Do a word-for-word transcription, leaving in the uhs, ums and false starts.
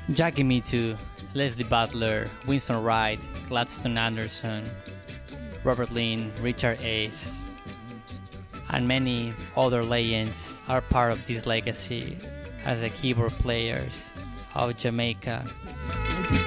Jackie Mittoo, Leslie Butler, Winston Wright, Gladstone Anderson, Robert Lynn, Richard Ace, and many other legends are part of this legacy as the keyboard players of Jamaica.